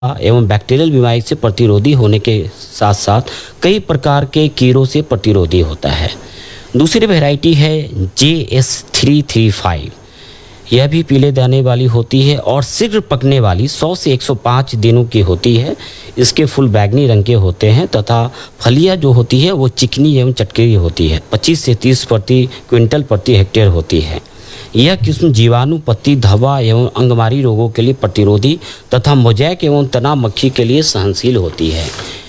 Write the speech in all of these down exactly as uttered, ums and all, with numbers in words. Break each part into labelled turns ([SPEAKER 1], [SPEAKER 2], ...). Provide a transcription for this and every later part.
[SPEAKER 1] एवं बैक्टीरियल बीमारी से प्रतिरोधी होने के साथ साथ कई प्रकार के कीड़ों से प्रतिरोधी होता है। दूसरी वैरायटी है जे एस थ्री थ्री फाइव। यह भी पीले दाने वाली होती है और शीघ्र पकने वाली सौ से एक सौ पाँच दिनों की होती है। इसके फूल बैगनी रंग के होते हैं तथा फलियां जो होती है वो चिकनी एवं चटकीली होती है। पच्चीस से तीस प्रति क्विंटल प्रति हेक्टेयर होती है। यह किस्म जीवाणु, पत्ती, धब्बा एवं अंगमारी रोगों के लिए प्रतिरोधी तथा मोजैक एवं तना मक्खी के लिए सहनशील होती है।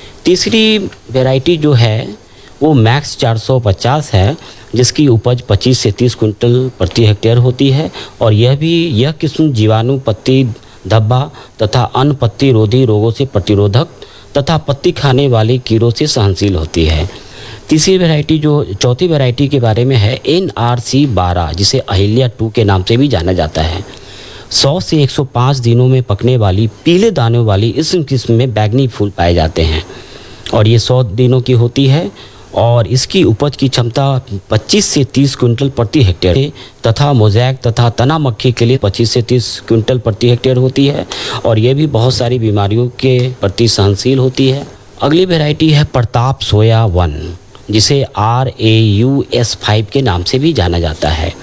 [SPEAKER 1] तीसरी वैरायटी जो है वो मैक्स चार सौ पचास है, जिसकी उपज पच्चीस से तीस कुंटल प्रति हेक्टेयर होती है और यह भी यह किस्म जीवाणु, पत्ती, धब्बा तथा अन्य पत्ती रोधी रोगों से प्रतिरोधक तथा पत्ती खाने वाले कीड़ों से सहनशील होती है। तीसरी वैरायटी जो चौथी वैरायटी के बारे में है एन आर सी बारह, जिसे अहिल्या टू के नाम से भी जाना जाता है। सौ से एक सौ पाँच दिनों में पकने वाली पीले दानों वाली इस किस्म में बैगनी फूल पाए जाते हैं और ये सौ दिनों की होती है और इसकी उपज की क्षमता पच्चीस से तीस क्विंटल प्रति हेक्टेयर है तथा मोजैक तथा तना मक्खी के लिए पच्चीस से तीस क्विंटल प्रति हेक्टेयर होती है और ये भी बहुत सारी बीमारियों के प्रति सहनशील होती है। अगली वैरायटी है प्रताप सोया वन, जिसे R A U S five के नाम से भी जाना जाता है।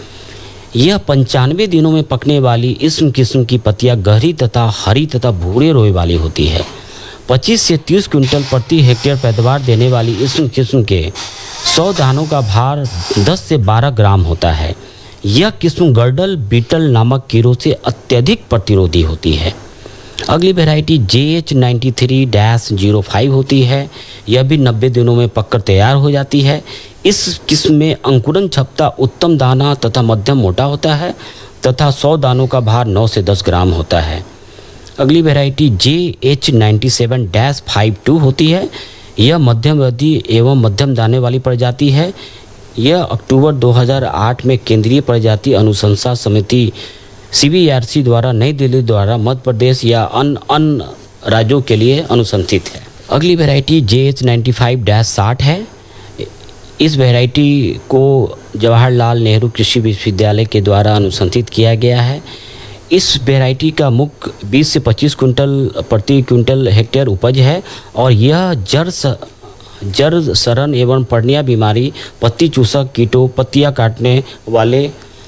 [SPEAKER 1] यह पंचानवे दिनों में पकने वाली इस किस्म की पत्तियां गहरी तथा हरी तथा भूरे रोए वाली होती है। पच्चीस से तीस क्विंटल प्रति हेक्टेयर पैदावार देने वाली इस किस्म के सौ दानों का भार दस से बारह ग्राम होता है। यह किस्म गर्डल बीटल नामक कीड़ों से अत्यधिक प्रतिरोधी होती है। अगली वैरायटी जे H ninety three dash zero five होती है। यह भी नब्बे दिनों में पककर तैयार हो जाती है। इस किस्म में अंकुरन क्षमता उत्तम दाना तथा मध्यम मोटा होता है तथा सौ दानों का भार नौ से दस ग्राम होता है। अगली variety J H ninety seven dash five to होती है। यह मध्यम अवधि एवं मध्यम दाने वाली प्रजाति है। यह अक्टूबर दो हज़ार आठ में केंद्रीय प्रजाति अनुशंसा समिति सी बी आर सी द्वारा नई दिल्ली द्वारा मध्य प्रदेश या अन्य अन्य राज्यों के लिए अनुशंसित है। अगली वैरायटी जे एच नाइन्टी फाइव डैश साठ है। इस वैरायटी को जवाहरलाल नेहरू कृषि विश्वविद्यालय के द्वारा अनुशंसित किया गया है। इस वैरायटी का मुख्य बीस से पच्चीस कुंटल प्रति क्विंटल हेक्टेयर उपज है और यह जड़ स, जड़ सड़न एवं पर्णिया बीमारी, पत्ती चूसक कीटों, पत्तियां काटने वाले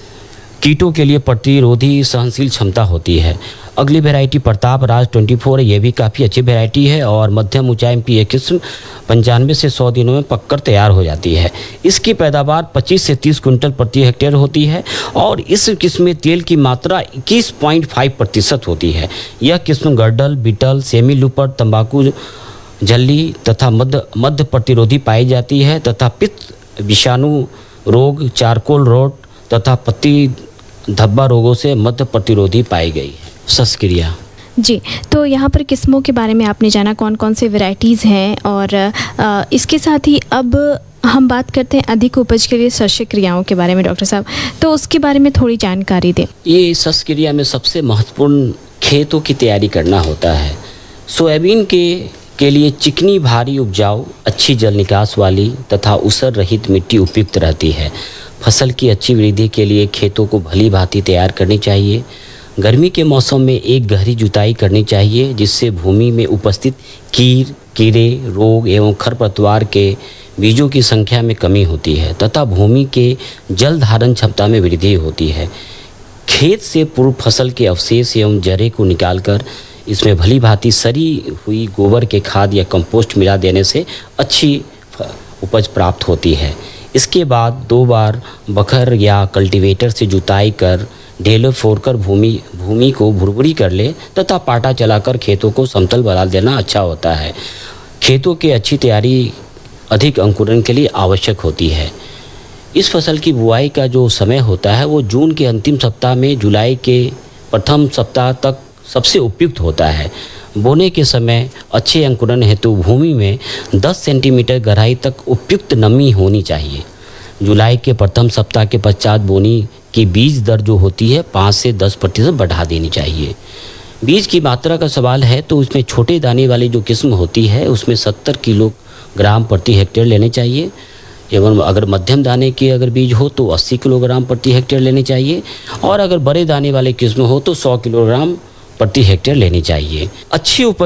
[SPEAKER 1] कीटों के लिए प्रतिरोधी सहनशील क्षमता होती है। अगली वैरायटी प्रताप राज चौबीस है। यह भी काफ़ी अच्छी वैरायटी है और मध्यम ऊंचाई की यह किस्म पंचानवे से सौ दिनों में पककर तैयार हो जाती है। इसकी पैदावार पच्चीस से तीस कुंटल प्रति हेक्टेयर होती है और इस किस्म में तेल की मात्रा इक्कीस पॉइंट पाँच प्रतिशत होती है। यह किस्म गर्डल, बीटल, सेमी लूपर, तंबाकू झल्ली तथा मध्य मध्य प्रतिरोधी पाई जाती है तथा पित्त विषाणु रोग, चारकोल रोग तथा पत्ती धब्बा रोगों से मध्य प्रतिरोधी पाई गई है। शस्त्रक्रिया
[SPEAKER 2] जी, तो यहाँ पर किस्मों के बारे में आपने जाना कौन कौन से वैरायटीज़ हैं और आ, इसके साथ ही अब हम बात करते हैं अधिक उपज के लिए शस्त्रक्रियाओं के बारे में। डॉक्टर साहब, तो उसके बारे में थोड़ी जानकारी दें।
[SPEAKER 1] ये शस्त्रक्रिया में सबसे महत्वपूर्ण खेतों की तैयारी करना होता है। सोयाबीन के के लिए चिकनी, भारी, उपजाऊ, अच्छी जल निकास वाली तथा ऊसर रहित मिट्टी उपयुक्त रहती है। फसल की अच्छी वृद्धि के लिए खेतों को भली भांति तैयार करनी चाहिए। गर्मी के मौसम में एक गहरी जुताई करनी चाहिए जिससे भूमि में उपस्थित कीट, कीड़े, रोग एवं खरपतवार के बीजों की संख्या में कमी होती है तथा भूमि के जल धारण क्षमता में वृद्धि होती है। खेत से पूर्व फसल के अवशेष एवं जरे को निकालकर इसमें भली भांति सड़ी हुई गोबर के खाद या कंपोस्ट मिला देने से अच्छी उपज प्राप्त होती है। इसके बाद दो बार बखर या कल्टीवेटर से जुताई कर ढेलों फोड़कर भूमि भूमि को भुरभुरी कर ले तथा पाटा चलाकर खेतों को समतल बना देना अच्छा होता है। खेतों की अच्छी तैयारी अधिक अंकुरण के लिए आवश्यक होती है। इस फसल की बुआई का जो समय होता है वो जून के अंतिम सप्ताह में जुलाई के प्रथम सप्ताह तक सबसे उपयुक्त होता है। बोने के समय अच्छे अंकुरण हेतु भूमि में दस सेंटीमीटर गहराई तक उपयुक्त नमी होनी चाहिए। जुलाई के प्रथम सप्ताह के पश्चात बोनी की बीज दर जो होती है पाँच से दस प्रतिशत बढ़ा देनी चाहिए। बीज की मात्रा का सवाल है तो उसमें छोटे दाने वाली जो किस्म होती है उसमें सत्तर किलोग्राम प्रति हेक्टेयर लेने चाहिए एवं अगर मध्यम दाने की अगर बीज हो तो अस्सी किलोग्राम प्रति हेक्टेयर लेने चाहिए और अगर बड़े दाने वाले किस्म हो तो सौ किलोग्राम प्रति हेक्टेयर लेनी चाहिए। अच्छी उपज